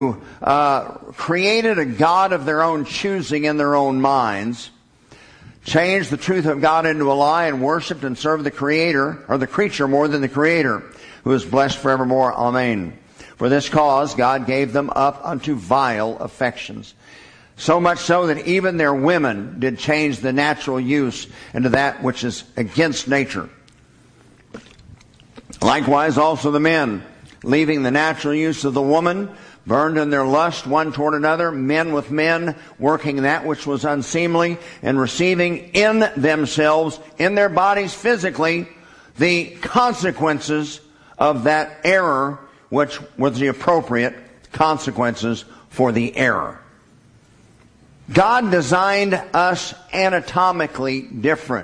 created a God of their own choosing in their own minds, changed the truth of God into a lie, and worshipped and served the Creator, or the creature, more than the Creator, who is blessed forevermore. Amen. For this cause God gave them up unto vile affections. So much so that even their women did change the natural use into that which is against nature. Likewise also the men, leaving the natural use of the woman, burned in their lust one toward another, men with men, working that which was unseemly, and receiving in themselves, in their bodies physically, the consequences of that error, which was the appropriate consequences for the error. God designed us anatomically different.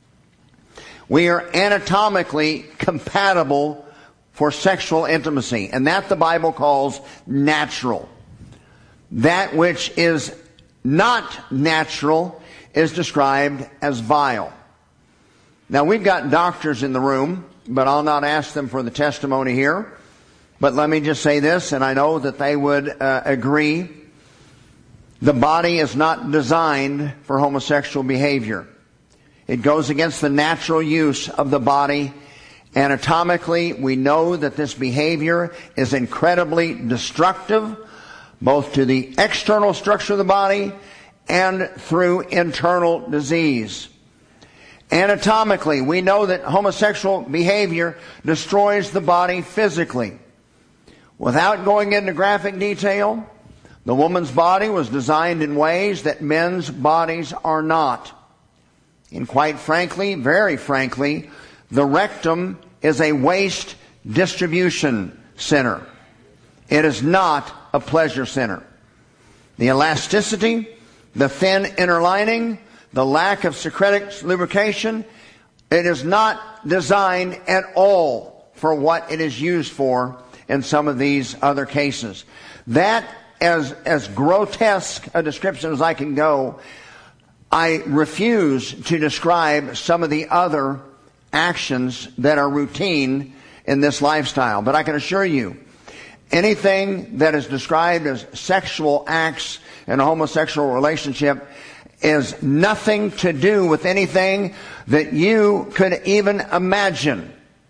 We are anatomically compatible for sexual intimacy, and that the Bible calls natural. That which is not natural is described as vile. Now, we've got doctors in the room, but I'll not ask them for the testimony here. But let me just say this, and I know that they would agree. The body is not designed for homosexual behavior. It goes against the natural use of the body. Anatomically, we know that this behavior is incredibly destructive, both to the external structure of the body and through internal disease. Anatomically, we know that homosexual behavior destroys the body physically. Without going into graphic detail, the woman's body was designed in ways that men's bodies are not. And quite frankly, very frankly, the rectum is a waste distribution center. It is not a pleasure center. The elasticity, the thin inner lining, the lack of secretic lubrication, it is not designed at all for what it is used for in some of these other cases. That, as grotesque a description as I can go, I refuse to describe some of the other actions that are routine in this lifestyle. But I can assure you, anything that is described as sexual acts in a homosexual relationship is nothing to do with anything that you could even imagine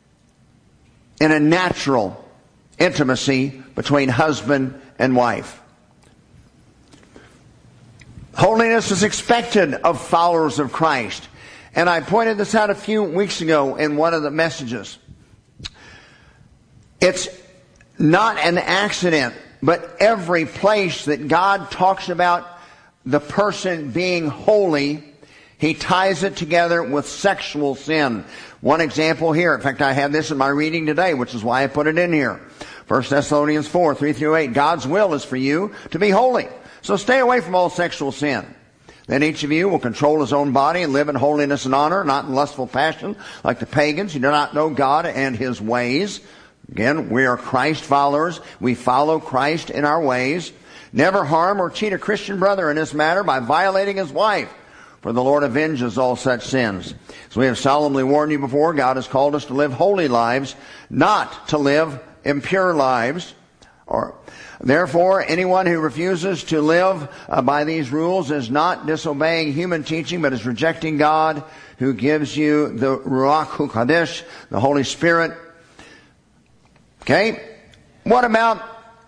in a natural intimacy between husband and wife. Holiness is expected of followers of Christ. And I pointed this out a few weeks ago in one of the messages. It's not an accident, but every place that God talks about the person being holy, He ties it together with sexual sin. One example here, in fact I have this in my reading today, which is why I put it in here. 1 Thessalonians 4, 3-8, God's will is for you to be holy. So stay away from all sexual sin. Then each of you will control his own body and live in holiness and honor, not in lustful passion, like the pagans who do not know God and His ways. Again, we are Christ followers. We follow Christ in our ways. Never harm or cheat a Christian brother in this matter by violating his wife, for the Lord avenges all such sins. So we have solemnly warned you before, God has called us to live holy lives, not to live impure lives. Therefore, anyone who refuses to live by these rules is not disobeying human teaching, but is rejecting God, who gives you the Ruach HaKodesh, the Holy Spirit. Okay? What about,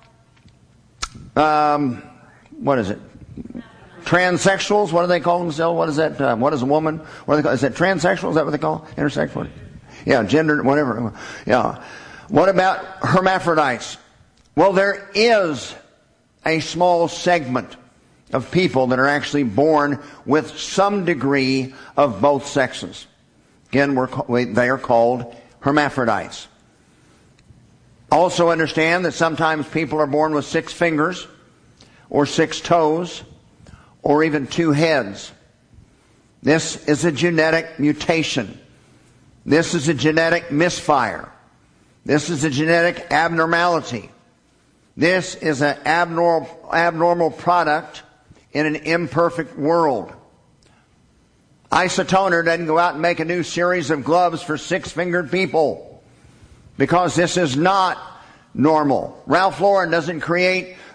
what is it? Transsexuals? What do they call themselves? What is that? What is a woman? What do they call? Is that transsexual? Is that what they call it? Intersexual? Yeah, gender, whatever. Yeah. What about hermaphrodites? Well, there is a small segment of people that are actually born with some degree of both sexes. Again, they are called hermaphrodites. Also understand that sometimes people are born with 6 fingers, or 6 toes, or even 2 heads. This is a genetic mutation. This is a genetic misfire. This is a genetic abnormality. This is an abnormal product in an imperfect world. Isotoner doesn't go out and make a new series of gloves for 6-fingered people, because this is not normal. Ralph Lauren doesn't create